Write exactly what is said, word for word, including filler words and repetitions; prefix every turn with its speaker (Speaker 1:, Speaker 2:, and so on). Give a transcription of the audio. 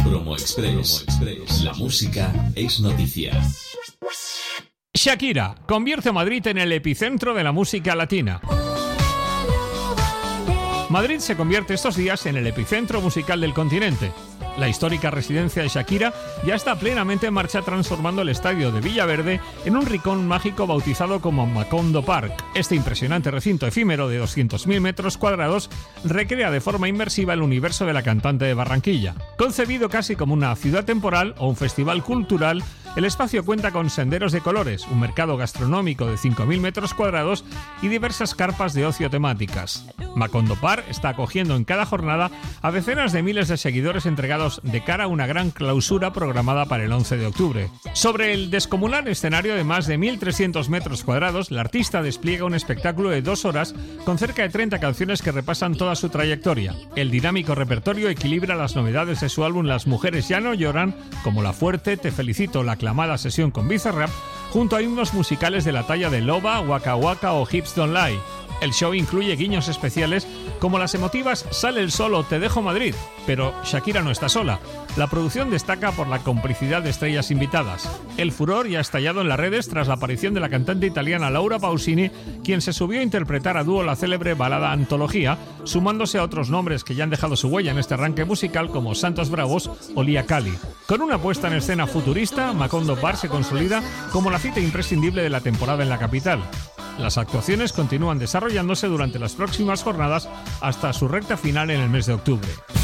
Speaker 1: Promo Express. La música es noticia.
Speaker 2: Shakira convierte a Madrid en el epicentro de la música latina. Madrid se convierte estos días en el epicentro musical del continente. La histórica residencia de Shakira ya está plenamente en marcha, transformando el estadio de Villaverde en un rincón mágico bautizado como Macondo Park. Este impresionante recinto efímero de doscientos mil metros cuadrados recrea de forma inmersiva el universo de la cantante de Barranquilla. Concebido casi como una ciudad temporal o un festival cultural, el espacio cuenta con senderos de colores, un mercado gastronómico de cinco mil metros cuadrados y diversas carpas de ocio temáticas. Macondo Park está acogiendo en cada jornada a decenas de miles de seguidores entregados de cara a una gran clausura programada para el once de octubre. Sobre el descomunal escenario de más de mil trescientos metros cuadrados, la artista despliega un espectáculo de dos horas con cerca de treinta canciones que repasan toda su trayectoria. El dinámico repertorio equilibra las novedades de su álbum Las mujeres ya no lloran, como La Fuerte, Te felicito, la aclamada sesión con Bizarrap, junto a himnos musicales de la talla de Loba, Waka Waka o Hips Don't Lie. El show incluye guiños especiales como las emotivas Sale el sol o Te dejo Madrid, pero Shakira no está sola. La producción destaca por la complicidad de estrellas invitadas. El furor ya ha estallado en las redes tras la aparición de la cantante italiana Laura Pausini, quien se subió a interpretar a dúo la célebre balada Antología, sumándose a otros nombres que ya han dejado su huella en este arranque musical como Santos Bravos o Lia Cali. Con una puesta en escena futurista, Macondo Park se consolida como la cita imprescindible de la temporada en la capital. Las actuaciones continúan desarrollándose durante las próximas jornadas hasta su recta final en el mes de octubre.